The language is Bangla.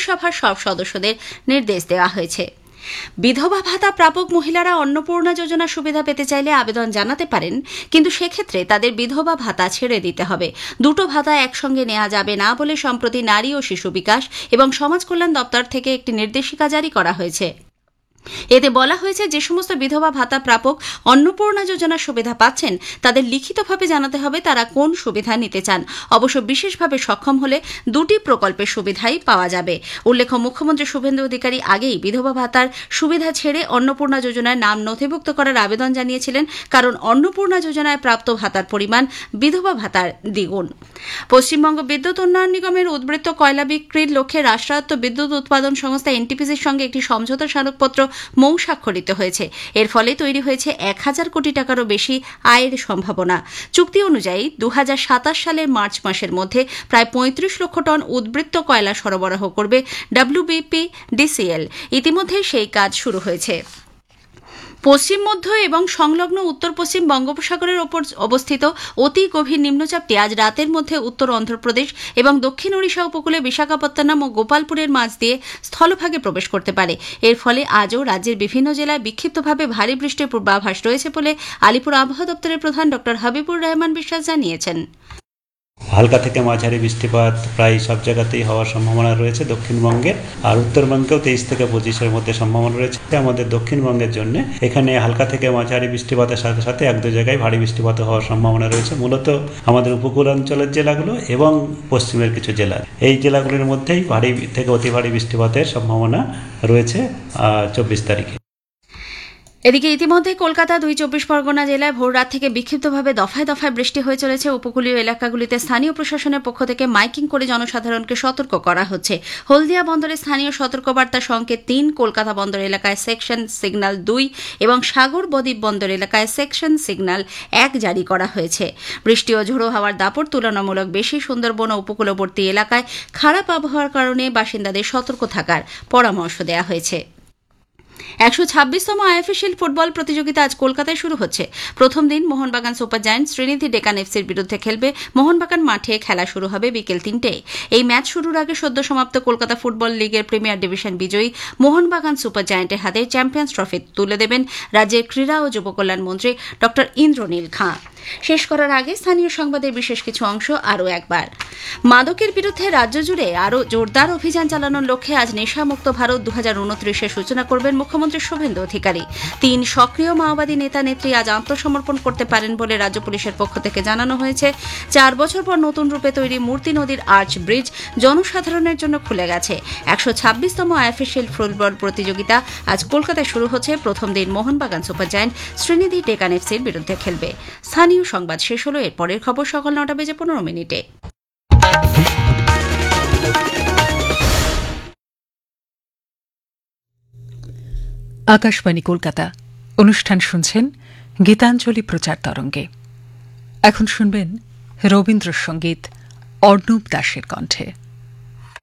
মন্ত্রিসভার সব সদস্যদের নির্দেশ দেওয়া হয়েছে। বিধবা ভাতা প্রাপক মহিলারা অন্নপূর্ণা যোজনার সুবিধা পেতে চাইলে আবেদন জানাতে পারেন, কিন্তু সেক্ষেত্রে তাদের বিধবা ভাতা ছেড়ে দিতে হবে। দুটো ভাতা একসঙ্গে নেওয়া যাবে না বলে সম্প্রতি নারী ও শিশু বিকাশ এবং সমাজ কল্যাণ দপ্তর থেকে একটি নির্দেশিকা জারি করা হয়েছে। এতে বলা হয়েছে, যে সমস্ত বিধবা ভাতা প্রাপক অন্নপূর্ণা যোজনার সুবিধা পাচ্ছেন তাদের লিখিতভাবে জানাতে হবে তারা কোন সুবিধা নিতে চান। অবশ্য বিশেষভাবে সক্ষম হলে দুটি প্রকল্পের সুবিধাই পাওয়া যাবে। উল্লেখ্য, মুখ্যমন্ত্রী শুভেন্দু অধিকারী আগেই বিধবা ভাতার সুবিধা ছেড়ে অন্নপূর্ণা যোজনায় নাম নথিভুক্ত করার আবেদন জানিয়েছিলেন, কারণ অন্নপূর্ণা যোজনায় প্রাপ্ত ভাতার পরিমাণ বিধবা ভাতার দ্বিগুণ। পশ্চিমবঙ্গ বিদ্যুৎ উন্নয়ন নিগমের উদ্বৃত্ত কয়লা বিক্রির লক্ষ্যে রাষ্ট্রায়ত্ত বিদ্যুৎ উৎপাদন সংস্থা এনটিপিসির সঙ্গে একটি সমঝোতা স্মারকপত্র মৌ স্বাক্ষরিত হয়েছে। এর ফলে তৈরি হয়েছে ১,০০০ কোটি টাকারও বেশি আয়ের সম্ভাবনা। চুক্তি অনুযায়ী ২০২৭ সালের মার্চ মাসের মধ্যে প্রায় ৩৫ লক্ষ টন উদ্বৃত্ত কয়লা সরবরাহ করবে WBPDCL। ইতিমধ্যে সেই কাজ শুরু হয়েছে। পশ্চিম মধ্য এবং সংলগ্ন উত্তর পশ্চিম বঙ্গোপসাগরের ওপর অবস্থিত অতি গভীর নিম্নচাপটি আজ রাতের মধ্যে উত্তর অন্ধ্রপ্রদেশ এবং দক্ষিণ ওড়িশা উপকূলে বিশাখাপত্তনম ও গোপালপুরের মাঝ দিয়ে স্থলভাগে প্রবেশ করতে পারে। এর ফলে আজও রাজ্যের বিভিন্ন জেলায় বিক্ষিপ্তভাবে ভারী বৃষ্টির পূর্বাভাস রয়েছে বলে আলিপুর আবহাওয়া দপ্তরের প্রধান ড হাবিবুর রহমান বিশ্বাস জানিয়েছেন। হালকা থেকে মাঝারি বৃষ্টিপাত প্রায় সব জায়গাতেই হওয়ার সম্ভাবনা রয়েছে দক্ষিণবঙ্গে, আর উত্তরবঙ্গেও 23 থেকে 25-এর মধ্যে সম্ভাবনা রয়েছে। আমাদের দক্ষিণবঙ্গের জন্য এখানে হালকা থেকে মাঝারি বৃষ্টিপাতের সাথে সাথে এক দু জায়গায় ভারী বৃষ্টিপাত হওয়ার সম্ভাবনা রয়েছে, মূলত আমাদের উপকূলাঞ্চলের জেলাগুলো এবং পশ্চিমের কিছু জেলা। এই জেলাগুলির মধ্যেই ভারী থেকে অতি ভারী বৃষ্টিপাতের সম্ভাবনা রয়েছে 24 তারিখে। এদিকে ইতিমধ্যে কলকাতা ২ পরগনা জেলায় ভোররাত থেকে বিক্ষিপ্তভাবে দফায় দফায় বৃষ্টি হয়ে চলেছে। উপকূলীয় এলাকাগুলিতে স্থানীয় প্রশাসনের পক্ষ থেকে মাইকিং করে জনসাধারণকে সতর্ক করা হচ্ছে। হলদিয়া বন্দরে স্থানীয় সতর্কবার্তা সংকেত ৩, কলকাতা বন্দর এলাকায় সেকশন সিগন্যাল ২ এবং সাগর বদ্বীপ বন্দর এলাকায় সেকশন সিগন্যাল ১ জারি করা হয়েছে। বৃষ্টি ও ঝোড়ো হাওয়ার দাপট তুলনামূলক বেশি। সুন্দরবন ও উপকূলবর্তী এলাকায় খারাপ আবহাওয়ার কারণে বাসিন্দাদের সতর্ক থাকার পরামর্শ দেওয়া হয়েছে। ১২৬তম আইএফএ ফুটবল প্রতিযোগিতা আজ কলকাতায় শুরু হচ্ছে। প্রথম দিন মোহনবাগান সুপার জায়ান্টস শ্রীনিধি ডেকান এফসির বিরুদ্ধে খেলবে। মোহনবাগান মাঠে খেলা শুরু হবে বিকেল ৩টায়। এই ম্যাচ শুরুর আগে সদ্য সমাপ্ত কলকাতা ফুটবল লিগের প্রিমিয়ার ডিভিশন বিজয়ী মোহনবাগান সুপার জায়ান্টের হাতে চ্যাম্পিয়ন্স ট্রফি তুলে দেবেন রাজ্যের ক্রীড়া ও যুব কল্যাণ মন্ত্রী ড ইন্দ্রনীল খাঁ। শেষ করার আগে স্থানীয় সংবাদের বিশেষ কিছু অংশ আরও একবার। মাদকের বিরুদ্ধে রাজ্য জুড়ে আরও জোরদার অভিযান চালানোর লক্ষ্যে আজ নেশামুক্ত ভারত ২০২৯-এর সূচনা করবেন মুখ্যমন্ত্রী শুভেন্দু অধিকারী। ৩ সক্রিয় মাওবাদী নেতা নেত্রী আজ আত্মসমর্পণ করতে পারেন বলে রাজ্য পুলিশের পক্ষ থেকে জানানো হয়েছে। ৪ বছর পর নতুন রূপে তৈরি মূর্তি নদীর আর্চ ব্রিজ জনসাধারণের জন্য খুলে গেছে। ১২৬তম আইএফএ ফুটবল প্রতিযোগিতা আজ কলকাতায় শুরু হচ্ছে। প্রথম দিন মোহনবাগান সুপার জায়ান্ট শ্রীনিধি ডেকান এফসির বিরুদ্ধে খেলবে। স্থানীয় সংবাদ শেষ হলো। এর পরের খবর সকাল ৯:১৫। আকাশবাণী কলকাতা। অনুষ্ঠান শুনছেন গীতাঞ্জলি প্রচার তরঙ্গে। এখন শুনবেন রবীন্দ্রসঙ্গীত অর্ণব দাসের কণ্ঠে।